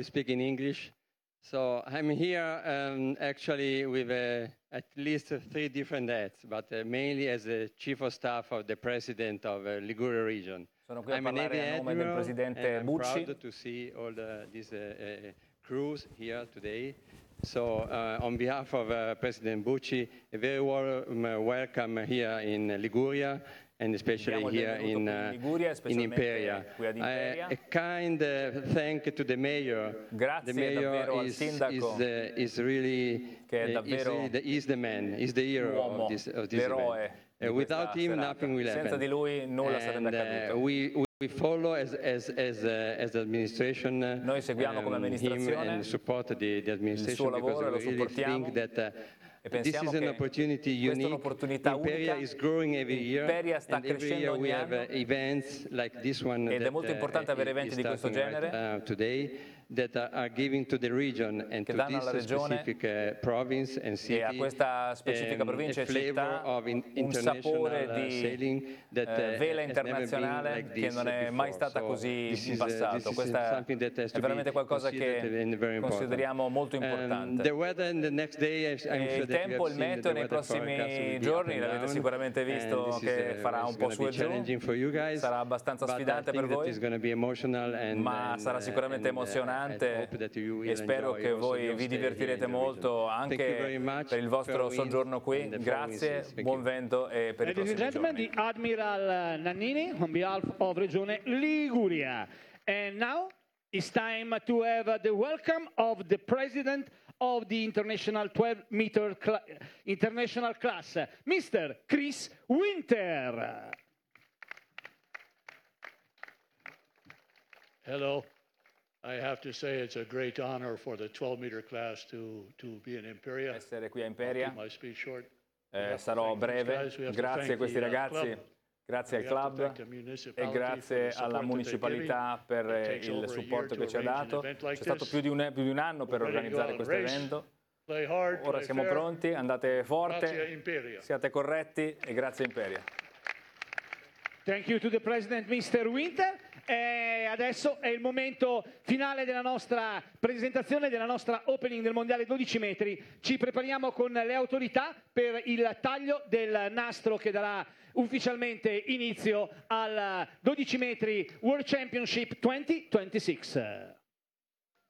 will speak in English. So I'm here actually with at least 3 different hats, but mainly as the Chief of Staff of the President of Liguria region. Sono qui a parlare a nome del Presidente Bucci. I'm proud to see all these crews here today. So on behalf of President Bucci, a very warm welcome here in Liguria, and especially here in Imperia. A kind thank to the mayor. Grazie the mayor davvero al sindaco, is really che è davvero is the man, is the hero of this l'eroe. event. Without him, nothing will happen. Senza di lui nulla sarebbe accaduto. We follow as administration. Noi seguiamo come amministrazione and support the administration, il suo lavoro, lo supportiamo. E pensiamo che questa è un'opportunità unica. Imperia sta crescendo ogni anno ed è molto importante avere eventi di questo genere that are giving to the region and che to danno alla this regione specific province and city e a questa specifica provincia e città un sapore di vela internazionale che non è mai stata così in passato. Questa è veramente qualcosa che consideriamo molto importante. Il tempo, il meteo nei prossimi giorni, l'avete sicuramente visto che farà un po' su e giù, sarà abbastanzza sfidante per voi, ma sarà sicuramente emozionante e spero che voi vi divertirete molto anche per il vostro soggiorno qui. Grazie, buon vento e per i prossimi giorni. Ladies and gentlemen, the Admiral Nannini on behalf of Regione Liguria. And now it's time to have the welcome of the President of the International 12-meter international class, Mr. Chris Winter. Hello. I have to say it's a great honor for the 12-meter class to be in Imperia. Essere qui a Imperia. My speech short. Sarò breve. Grazie a questi ragazzi, grazie al club e grazie alla municipalità per il supporto che ci ha dato. C'è stato più di un anno per organizzare questo evento. Ora siamo pronti, andate forte, siate corretti e grazie Imperia. Thank you to the President, Mr. Winter. E adesso è il momento finale della nostra presentazione, della nostra opening del Mondiale 12 metri. Ci prepariamo con le autorità per il taglio del nastro che darà ufficialmente inizio al 12 metri World Championship 2026.